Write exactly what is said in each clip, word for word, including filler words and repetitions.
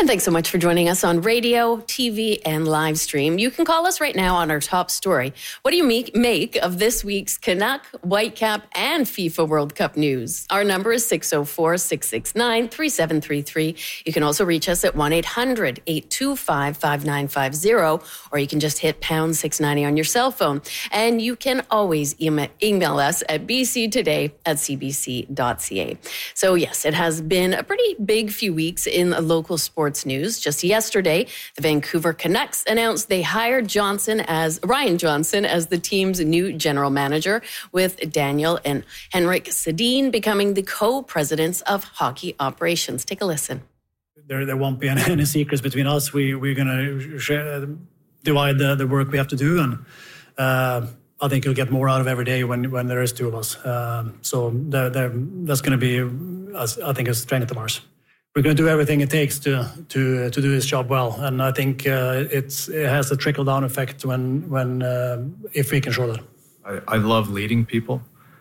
And thanks so much for joining us on radio, T V, and live stream. You can call us right now on our top story. What do you make, make of this week's Canuck, Whitecap, and FIFA World Cup news? Our number is six oh four, six six nine, three seven three three. You can also reach us at one eight hundred, eight two five, five nine five zero, or you can just hit pound six ninety on your cell phone. And you can always email, email us at b c today at c b c dot c a. So yes, it has been a pretty big few weeks in local sports news. Just yesterday, the Vancouver Canucks announced they hired Johnson as Ryan Johnson as the team's new general manager, with Daniel and Henrik Sedin becoming the co-presidents of hockey operations. Take a listen. There, there won't be any, any secrets between us. We, we're going to share, divide the, the work we have to do, and uh, I think you'll get more out of every day when, when there is two of us. Um, so there, there, that's going to be, I think, a strength of ours. We're going to do everything it takes to to to do this job well, and I think uh, it's it has a trickle down effect when when uh, if we can show that. I, I love leading people.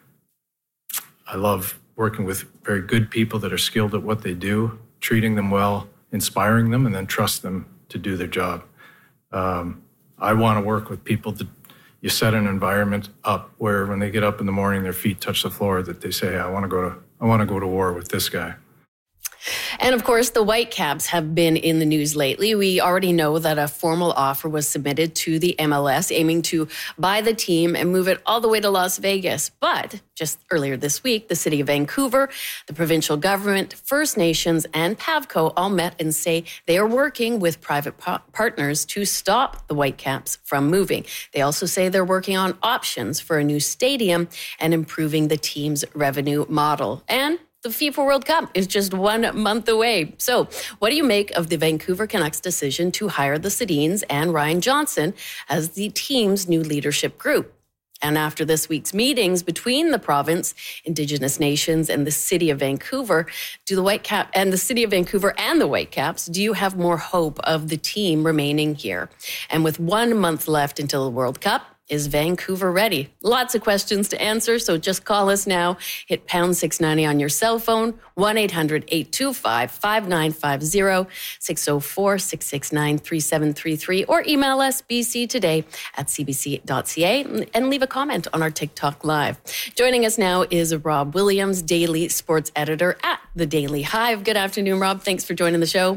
I love working with very good people that are skilled at what they do, treating them well, inspiring them, and then trust them to do their job. Um, I want to work with people that you set an environment up where when they get up in the morning, their feet touch the floor, that they say, "I want to go to I want to go to war with this guy." And of course, the Whitecaps have been in the news lately. We already know that a formal offer was submitted to the M L S, aiming to buy the team and move it all the way to Las Vegas. But just earlier this week, the city of Vancouver, the provincial government, First Nations, and PAVCO all met and say they are working with private pa- partners to stop the Whitecaps from moving. They also say they're working on options for a new stadium and improving the team's revenue model. And the FIFA World Cup is just one month away. So what do you make of the Vancouver Canucks' decision to hire the Sedins and Ryan Johnson as the team's new leadership group? And after this week's meetings between the province, Indigenous nations, and the city of Vancouver, do the Whitecap and the city of Vancouver and the Whitecaps, do you have more hope of the team remaining here? And with one month left until the World Cup, is Vancouver ready? Lots of questions to answer, so just call us now. Hit pound six ninety on your cell phone, one eight hundred, eight two five, five nine five zero, six oh four, six six nine, three seven three three, or email us b c today at c b c dot c a and leave a comment on our TikTok Live. Joining us now is Rob Williams, daily sports editor at the Daily Hive. Good afternoon, Rob. Thanks for joining the show.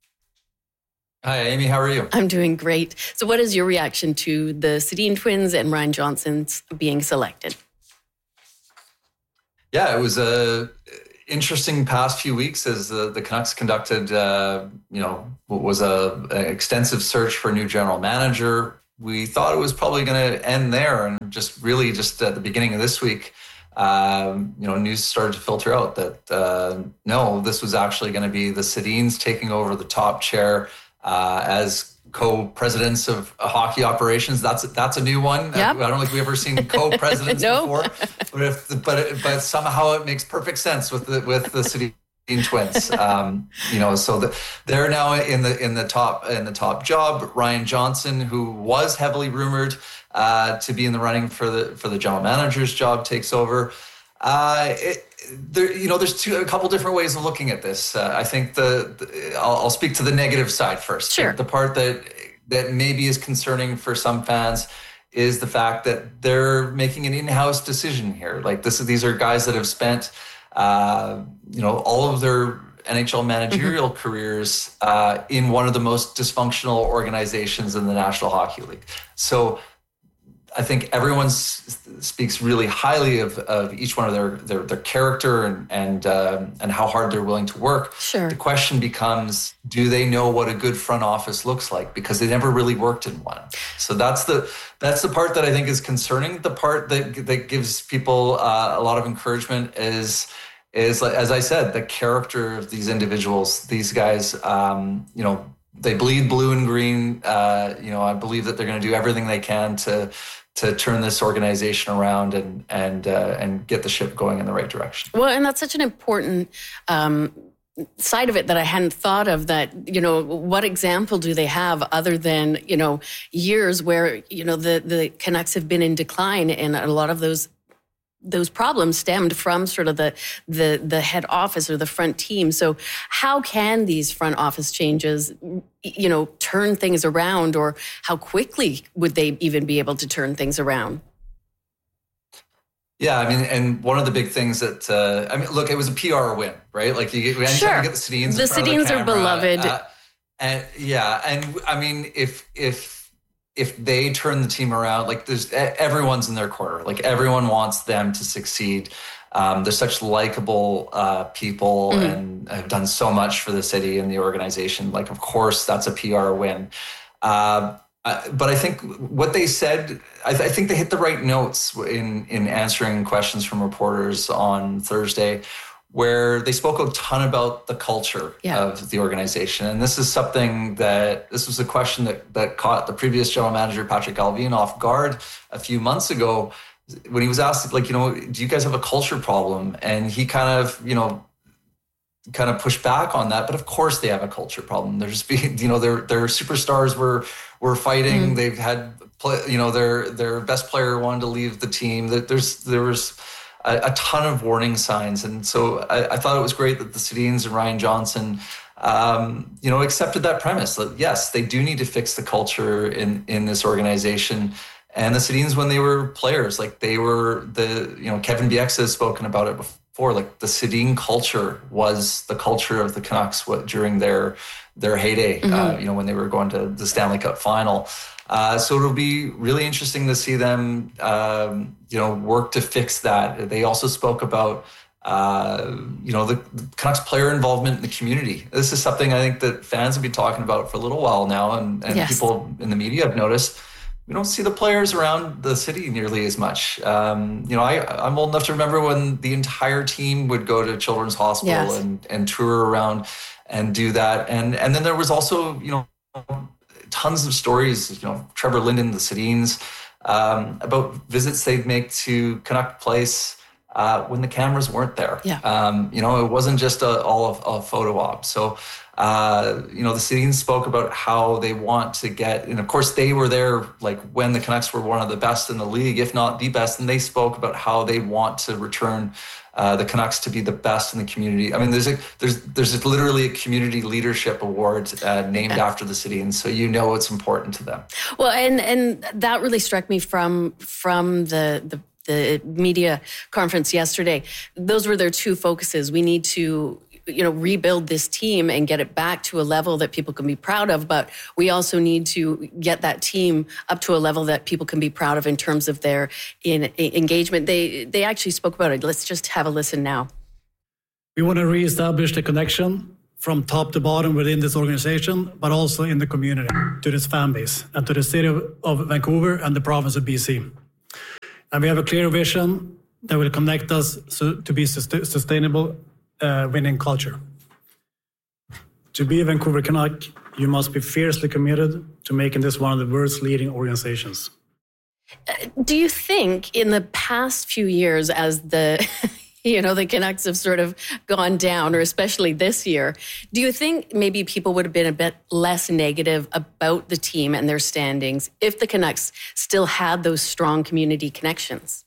Hi, Amy. How are you? I'm doing great. So what is your reaction to the Sedin twins and Ryan Johnson's being selected? Yeah, it was a interesting past few weeks as the, the Canucks conducted, uh, you know, what was a, an extensive search for a new general manager. We thought it was probably going to end there, and just really just at the beginning of this week, um, you know, news started to filter out that uh, no, this was actually going to be the Sedins taking over the top chair Uh, as co-presidents of uh, hockey operations. That's that's a new one. Yep. I, I don't think we've ever seen co-presidents no. before, but if the, but it, but somehow it makes perfect sense with the with the Sedin twins. Um, you know, so the, they're now in the in the top in the top job. Ryan Johnson, who was heavily rumored uh, to be in the running for the for the general manager's job, takes over. Uh, it, there, you know, there's two, a couple different ways of looking at this. Uh, I think the, the I'll, I'll speak to the negative side first. Sure. The, the part that that maybe is concerning for some fans is the fact that they're making an in-house decision here. Like this, these are guys that have spent, uh, you know, all of their N H L managerial mm-hmm. careers uh, in one of the most dysfunctional organizations in the National Hockey League. So I think everyone s- speaks really highly of, of each one of their their, their character and and um, and how hard they're willing to work. Sure. The question becomes, do they know what a good front office looks like? Because they never really worked in one. So that's the that's the part that I think is concerning. The part that that gives people uh, a lot of encouragement is is, as I said, the character of these individuals. These guys, um, you know. They bleed blue and green. Uh, you know, I believe that they're going to do everything they can to to turn this organization around and and uh, and get the ship going in the right direction. Well, and that's such an important um, side of it that I hadn't thought of. That, you know, what example do they have other than, you know, years where, you know, the the Canucks have been in decline, and a lot of those those problems stemmed from sort of the, the the head office or the front team. So how can these front office changes, you know, turn things around, or how quickly would they even be able to turn things around? Yeah, I mean, and one of the big things that, uh, I mean, look, it was a P R win, right? Like, you get, anytime sure. you get the Sedins The Sedins the are beloved. Uh, and yeah, and I mean, if, if, if they turn the team around, like there's, everyone's in their corner. Like everyone wants them to succeed. Um, they're such likable uh, people mm-hmm. and have done so much for the city and the organization. Like, of course, that's a P R win. Uh, Uh, but I think what they said, I, th- I think they hit the right notes in, in answering questions from reporters on Thursday, where they spoke a ton about the culture yeah. of the organization. And this is something that, this was a question that, that caught the previous general manager, Patrick Allvin, off guard a few months ago when he was asked, like, you know, do you guys have a culture problem? And he kind of, you know, kind of push back on that, but of course they have a culture problem. They're just being, you know, their their superstars were were fighting. Mm. They've had, play, you know, their their best player wanted to leave the team. That there's there was a, a ton of warning signs, and so I, I thought it was great that the Sedins and Ryan Johnson, um, you know, accepted that premise that yes, they do need to fix the culture in in this organization. And the Sedins, when they were players, like they were the, you know, Kevin Bieksa has spoken about it before. Like the Sedin culture was the culture of the Canucks during their their heyday, mm-hmm. uh, you know, when they were going to the Stanley Cup final. Uh, so it'll be really interesting to see them, um, you know, work to fix that. They also spoke about, uh, you know, the, the Canucks player involvement in the community. This is something I think that fans have been talking about for a little while now, and, and yes. people in the media have noticed. We don't see the players around the city nearly as much. Um, you know, I, I'm old enough to remember when the entire team would go to Children's Hospital yes. and, and tour around and do that. And and then there was also, you know, tons of stories, you know, Trevor Linden, the Sedins, um, about visits they'd make to Canuck Place uh, when the cameras weren't there. Yeah. Um, you know, it wasn't just a, all a, a photo op. So, Uh, you know, the Sedins spoke about how they want to get, and of course they were there like when the Canucks were one of the best in the league, if not the best, and they spoke about how they want to return uh, the Canucks to be the best in the community. I mean, there's a, there's there's literally a community leadership award uh, named yeah. after the Sedins, so you know it's important to them. Well, and and that really struck me from from the the. the media conference yesterday. Those were their two focuses. We need to, you know, rebuild this team and get it back to a level that people can be proud of. But we also need to get that team up to a level that people can be proud of in terms of their in, in engagement. They they actually spoke about it. Let's just have a listen now. We want to reestablish the connection from top to bottom within this organization, but also in the community, to this fan base, and to the city of, of Vancouver and the province of B C. And we have a clear vision that will connect us so, to be sust- sustainable uh, winning culture. To be a Vancouver Canuck, you must be fiercely committed to making this one of the world's leading organizations. Uh, do you think in the past few years, as the you know the Canucks have sort of gone down, or especially this year, do you think maybe people would have been a bit less negative about the team and their standings if the Canucks still had those strong community connections?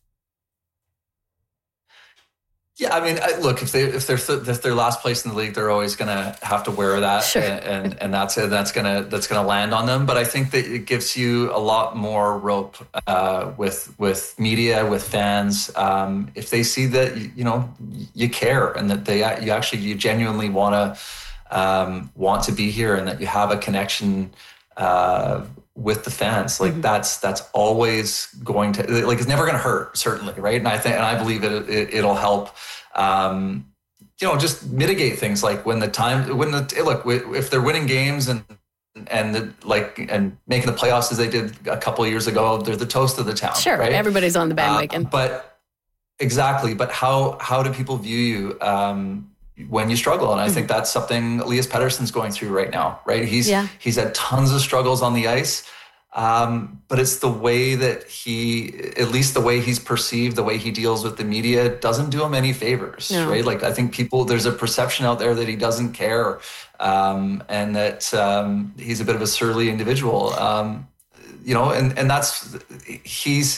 Yeah, I mean, I, look, if they if they're th- if they're last place in the league, they're always going to have to wear that, sure. and, and and that's that's gonna that's gonna land on them. But I think that it gives you a lot more rope uh, with with media, with fans, um, if they see that you know you care and that they you actually you genuinely want to um, want to be here and that you have a connection uh, with the fans. Like mm-hmm. that's that's always going to like it's never going to hurt, certainly, right? And I think and I believe it, it it'll help. Um, you know, just mitigate things like when the time when the look if they're winning games and and the, like and making the playoffs as they did a couple of years ago, they're the toast of the town. Sure, right? Everybody's on the bandwagon. Uh, but exactly, but how how do people view you um, when you struggle? And I mm-hmm. think that's something Elias Pettersson's going through right now. Right, he's yeah. he's had tons of struggles on the ice. Um, but it's the way that he, at least the way he's perceived, the way he deals with the media doesn't do him any favors, no. right? Like I think people, there's a perception out there that he doesn't care, um, and that um, he's a bit of a surly individual, um, you know, and, and that's, he's,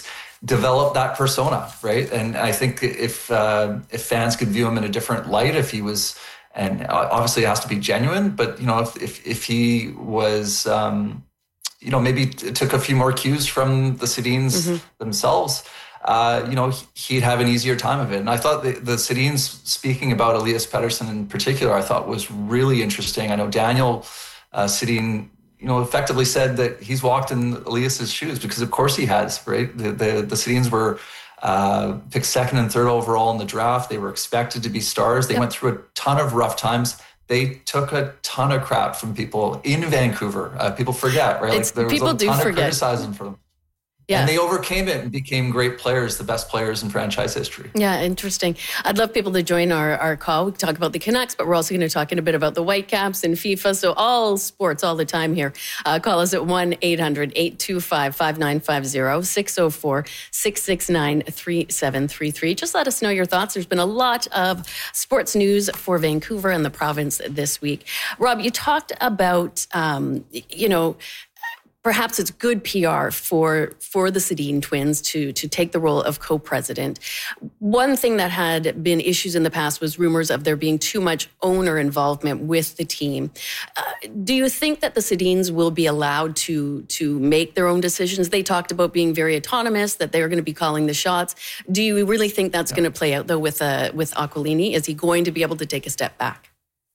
develop that persona, right? And I think if uh, if fans could view him in a different light, if he was, and obviously it has to be genuine, but you know, if if, if he was, um, you know, maybe t- took a few more cues from the Sedins mm-hmm. themselves, uh, you know, he'd have an easier time of it. And I thought the, the Sedins, speaking about Elias Pettersson in particular, I thought was really interesting. I know Daniel uh, Sedin, you know, effectively said that he's walked in Elias's shoes because of course he has, right? The the, the Sedins were uh, picked second and third overall in the draft. They were expected to be stars. They yep. went through a ton of rough times. They took a ton of crap from people in Vancouver. Uh, people forget, right? Like there was people a ton do of forget. criticizing for them. Yeah. And they overcame it and became great players, the best players in franchise history. Yeah, interesting. I'd love people to join our, our call. We can talk about the Canucks, but we're also going to talk in a bit about the Whitecaps and FIFA. So all sports all the time here. Uh, call us at one eight hundred eight two five five nine five zero, six oh four six six nine three seven three three. Just let us know your thoughts. There's been a lot of sports news for Vancouver and the province this week. Rob, you talked about, um, you know, perhaps it's good P R for for the Sedin twins to to take the role of co-president. One thing that had been issues in the past was rumors of there being too much owner involvement with the team. Uh, do you think that the Sedins will be allowed to to make their own decisions? They talked about being very autonomous, that they're going to be calling the shots. Do you really think that's yeah. going to play out though with uh, with Aquilini? Is he going to be able to take a step back?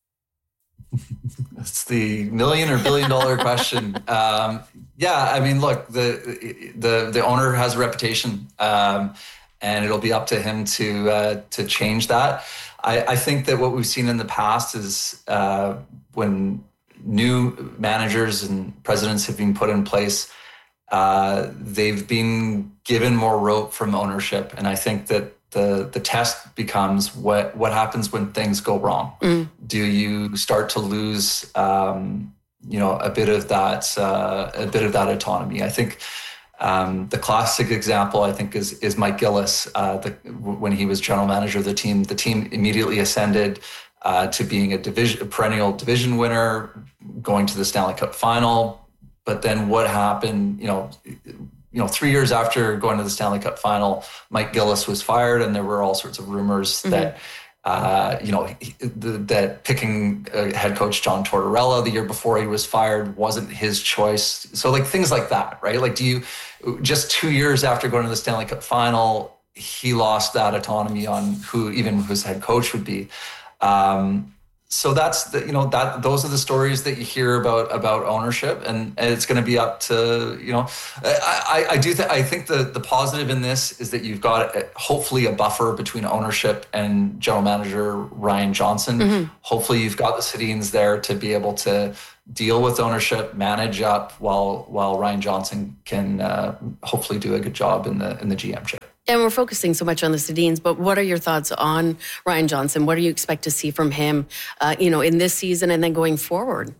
It's the million or billion dollar question. Um, yeah, I mean, look, the the the owner has a reputation, um, and it'll be up to him to uh, to change that. I, I think that what we've seen in the past is uh, when new managers and presidents have been put in place, uh, they've been given more rope from ownership, and I think that the the test becomes what what happens when things go wrong. Mm. Do you start to lose, um, you know, a bit of that uh, a bit of that autonomy? I think um, the classic example, I think, is is Mike Gillis. Uh, the, when he was general manager of the team, the team immediately ascended uh, to being a division, a perennial division winner, going to the Stanley Cup final. But then what happened? You know. You know, three years after going to the Stanley Cup final, Mike Gillis was fired, and there were all sorts of rumors mm-hmm. that, uh, you know, he, the, that picking uh, head coach John Tortorella the year before he was fired wasn't his choice. So, like, things like that, right? Like, do you, just two years after going to the Stanley Cup final, he lost that autonomy on who, even his head coach would be. Um, So that's the, you know, that those are the stories that you hear about about ownership, and, and it's going to be up to, you know, I, I, I do think I think the the positive in this is that you've got a, hopefully a buffer between ownership and general manager Ryan Johnson. Mm-hmm. Hopefully you've got the Sedins there to be able to deal with ownership, manage up while while Ryan Johnson can uh, hopefully do a good job in the in the G M chair. And we're focusing so much on the Sedins, but what are your thoughts on Ryan Johnson? What do you expect to see from him, uh, you know, in this season and then going forward?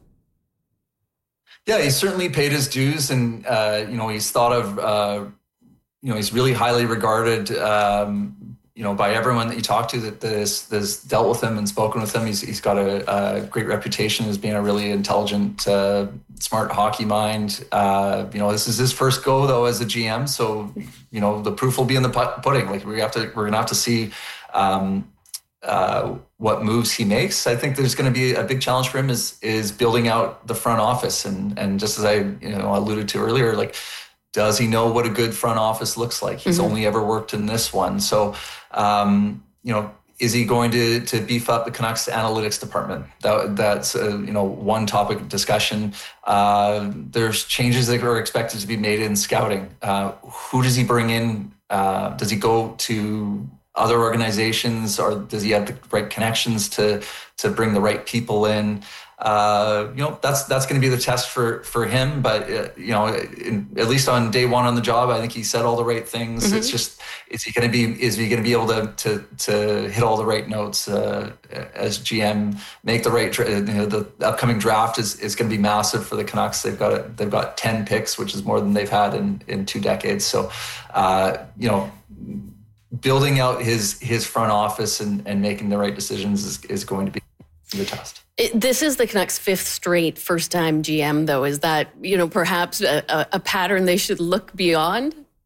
Yeah, he's certainly paid his dues, and uh, you know, he's thought of, uh, you know, he's really highly regarded, um, you know, by everyone that you talk to that has, that has dealt with him and spoken with him. He's he's got a, a great reputation as being a really intelligent, uh, smart hockey mind. Uh, you know, this is his first go though as a G M, so you know the proof will be in the pudding. Like we have to, we're gonna have to see um, uh, what moves he makes. I think there's going to be a big challenge for him is is building out the front office, and and just as I you know alluded to earlier, like does he know what a good front office looks like? He's mm-hmm. only ever worked in this one, so um, you know. Is he going to to beef up the Canucks analytics department? That, that's uh, you know one topic of discussion. Uh, there's changes that are expected to be made in scouting. Uh, who does he bring in? Uh, does he go to other organizations, or does he have the right connections to to bring the right people in? Uh, you know, that's that's going to be the test for for him. But uh, you know, in, at least on day one on the job, I think he said all the right things. Mm-hmm. It's just, is he going to be is he going to be able to to to hit all the right notes uh, as G M? Make the right. You know, the upcoming draft is is going to be massive for the Canucks. They've got a, they've got ten picks, which is more than they've had in in two decades. So, uh, you know. Building out his his front office and, and making the right decisions is, is going to be the test. It, this is the Canucks' fifth straight first-time G M, though. Is that, you know, perhaps a, a pattern they should look beyond?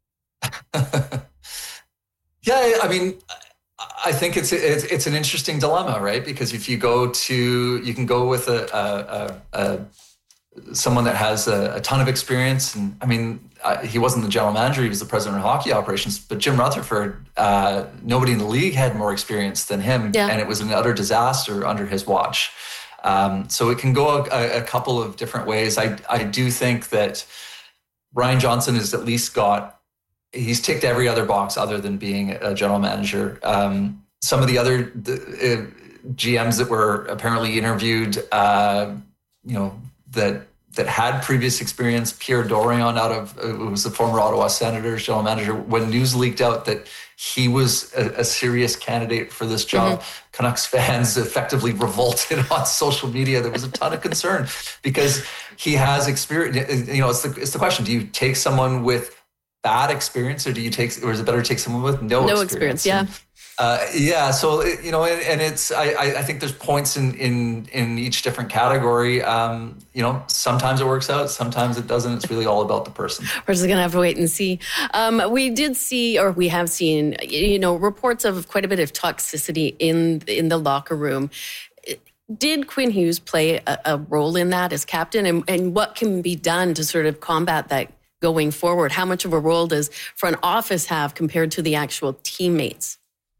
Yeah, I mean, I think it's it's it's an interesting dilemma, right? Because if you go to, you can go with a, a, a, a someone that has a, a ton of experience, and I mean, uh, he wasn't the general manager; he was the president of hockey operations. But Jim Rutherford, uh, nobody in the league had more experience than him, yeah. and it was an utter disaster under his watch. Um, so it can go a, a couple of different ways. I I do think that Ryan Johnson has at least got. He's ticked every other box other than being a general manager. Um, some of the other the, uh, G Ms that were apparently interviewed, uh, you know, that that had previous experience. Pierre Dorion, out of uh, who was the former Ottawa Senators general manager, when news leaked out that he was a, a serious candidate for this job, mm-hmm. Canucks fans effectively revolted on social media. There was a ton of concern because he has experience. You know, it's the it's the question: do you take someone with bad experience, or do you take, or is it better to take someone with no, no experience? experience yeah. And, uh, yeah. So, you know, and, and it's, I, I think there's points in, in, in each different category. Um, you know, sometimes it works out, sometimes it doesn't. It's really all about the person. We're just going to have to wait and see. Um, we did see, or we have seen, you know, reports of quite a bit of toxicity in, in the locker room. Did Quinn Hughes play a, a role in that as captain, and, and what can be done to sort of combat that going forward? How much of a role does front office have compared to the actual teammates?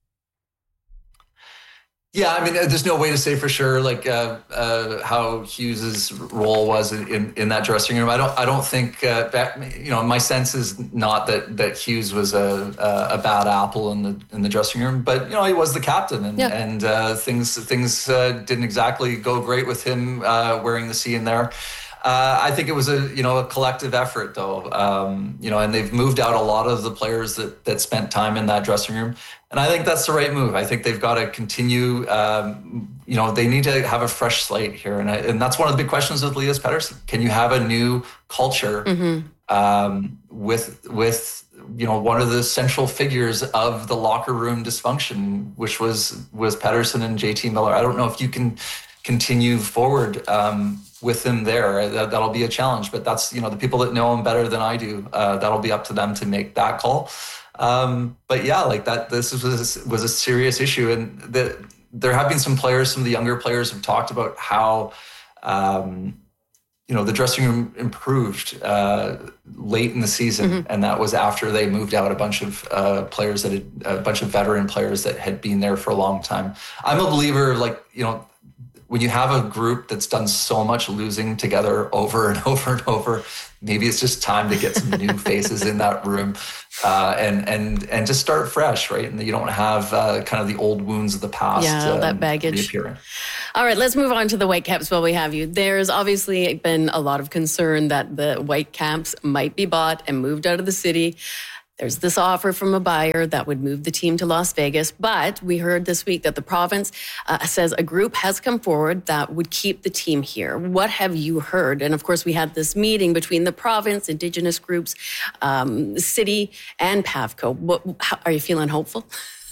Yeah, I mean, there's no way to say for sure, like uh, uh, how Hughes's role was in, in that dressing room. I don't, I don't think uh, that, you know, my sense is not that that Hughes was a a bad apple in the in the dressing room, but you know, he was the captain, and yeah. and uh, things things uh, didn't exactly go great with him uh, wearing the C in there. Uh, I think it was a you know a collective effort though, um, you know, and they've moved out a lot of the players that that spent time in that dressing room, and I think that's the right move. I think they've got to continue. Um, you know, they need to have a fresh slate here, and I, and that's one of the big questions with Elias Pettersson. Can you have a new culture mm-hmm. um, with with you know one of the central figures of the locker room dysfunction, which was was Pettersson and J T Miller? I don't know if you can continue forward um, with them there. That, that'll be a challenge, but that's, you know, the people that know him better than I do, uh, that'll be up to them to make that call. Um, but yeah, like that, this was, was a serious issue. And the, there have been some players, some of the younger players have talked about how, um, you know, the dressing room improved uh, late in the season. Mm-hmm. And that was after they moved out a bunch of uh, players that had, a bunch of veteran players that had been there for a long time. I'm a believer, like, you know, when you have a group that's done so much losing together over and over and over, maybe it's just time to get some new faces in that room uh, and and and just start fresh, right? And you don't have uh, kind of the old wounds of the past. Yeah, um, that baggage. Reappearing. All right, let's move on to the Whitecaps while we have you. There's obviously been a lot of concern that the Whitecaps might be bought and moved out of the city. There's this offer from a buyer that would move the team to Las Vegas, but we heard this week that the province uh, says a group has come forward that would keep the team here. What have you heard? And of course, we had this meeting between the province, Indigenous groups, um, the city, and PAVCO. What, how, are you feeling hopeful?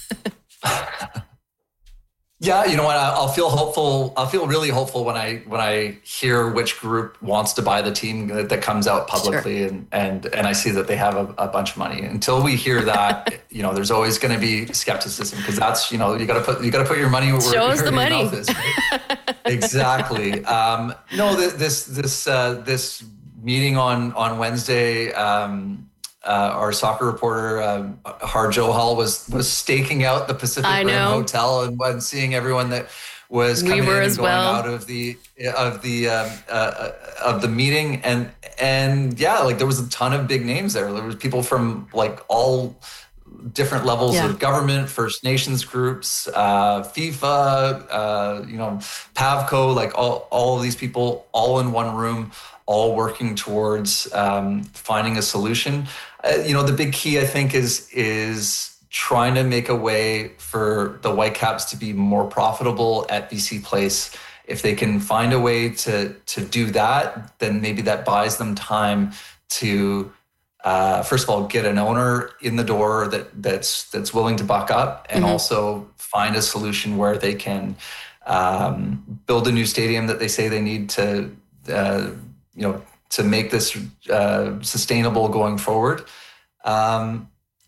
Yeah, you know what? I'll feel hopeful. I'll feel really hopeful when I when I hear which group wants to buy the team that, that comes out publicly, sure. and and and I see that they have a, a bunch of money. Until we hear that, you know, there's always going to be skepticism because that's, you know, you got to put you got to put your money where Show us your, the your money. mouth is. Right? Exactly. Um, no, this this uh, this meeting on on Wednesday. Um, Uh, our soccer reporter, um, Har Johal, was was staking out the Pacific Rim Hotel and when seeing everyone that was coming we were in and as going well. out of the of the um, uh, of the meeting, and and yeah, like there was a ton of big names there. There was people from like all different levels yeah. of government, First Nations groups, uh, FIFA, uh, you know, PAVCO, like all all of these people all in one room, all working towards um, finding a solution. Uh, you know, the big key, I think, is is trying to make a way for the Whitecaps to be more profitable at B C Place. If they can find a way to to do that, then maybe that buys them time to, uh, first of all, get an owner in the door that that's that's willing to buck up, and mm-hmm. also find a solution where they can um, build a new stadium that they say they need to, uh, you know, to make this uh, sustainable going forward. Um,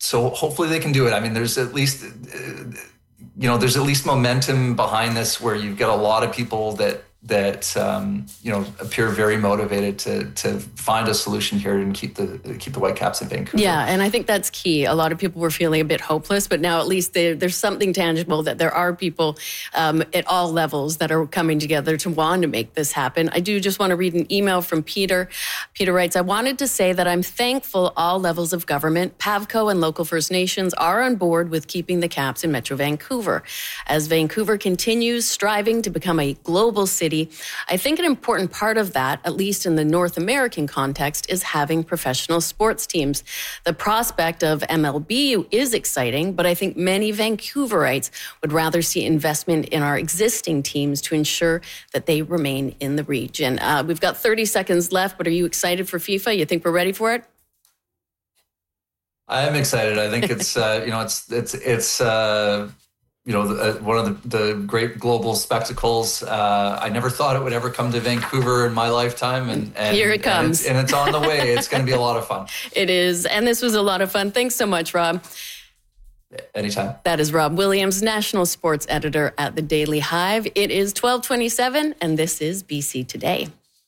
so hopefully they can do it. I mean, there's at least, uh, you know, there's at least momentum behind this where you've got a lot of people that that um, you know appear very motivated to to find a solution here and keep the keep the Whitecaps in Vancouver. Yeah, and I think that's key. A lot of people were feeling a bit hopeless, but now at least there, there's something tangible that there are people um, at all levels that are coming together to want to make this happen. I do just want to read an email from Peter. Peter writes, I wanted to say that I'm thankful all levels of government, PAVCO and local First Nations are on board with keeping the Caps in Metro Vancouver. As Vancouver continues striving to become a global city, I think an important part of that, at least in the North American context, is having professional sports teams. The prospect of M L B is exciting, but I think many Vancouverites would rather see investment in our existing teams to ensure that they remain in the region. Uh, we've got thirty seconds left, but are you excited for FIFA? You think we're ready for it? I am excited. I think it's, uh, you know, it's, it's, it's, uh, you know, the, uh, one of the, the great global spectacles. Uh, I never thought it would ever come to Vancouver in my lifetime. And, and here it comes. And it's, and it's on the way. It's going to be a lot of fun. It is. And this was a lot of fun. Thanks so much, Rob. Anytime. That is Rob Williams, national sports editor at the Daily Hive. It is twelve twenty-seven, and this is B C Today.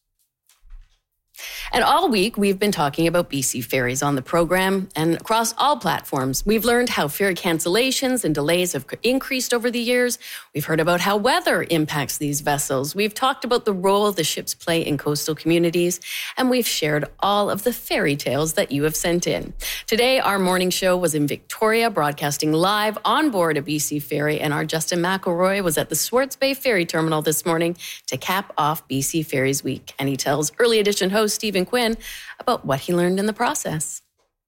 And all week, we've been talking about B C ferries on the program and across all platforms. We've learned how ferry cancellations and delays have increased over the years. We've heard about how weather impacts these vessels. We've talked about the role the ships play in coastal communities, and we've shared all of the fairy tales that you have sent in. Today, our morning show was in Victoria, broadcasting live on board a B C ferry, and our Justin McElroy was at the Swartz Bay Ferry Terminal this morning to cap off B C Ferries Week. And he tells Early Edition host Stephen Quinn about what he learned in the process.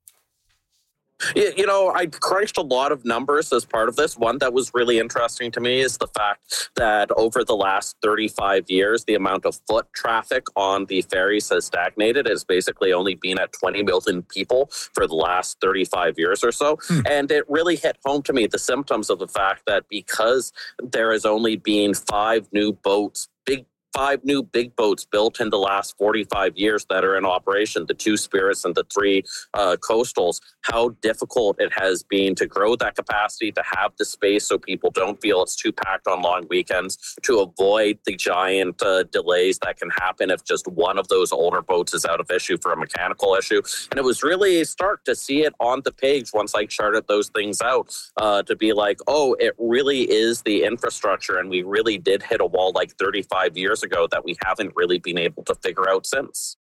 You know, I crunched a lot of numbers as part of this. One that was really interesting to me is the fact that over the last thirty-five years, the amount of foot traffic on the ferries has stagnated. It's basically only been at twenty million people for the last thirty-five years or so. Hmm. And it really hit home to me the symptoms of the fact that because there has only been five new boats, big Five new big boats built in the last forty-five years that are in operation, the two Spirits and the three uh, Coastals, how difficult it has been to grow that capacity, to have the space so people don't feel it's too packed on long weekends, to avoid the giant uh, delays that can happen if just one of those older boats is out of issue for a mechanical issue. And it was really stark to see it on the page once I charted those things out, uh, to be like, oh, it really is the infrastructure, and we really did hit a wall like thirty-five years ago that we haven't really been able to figure out since.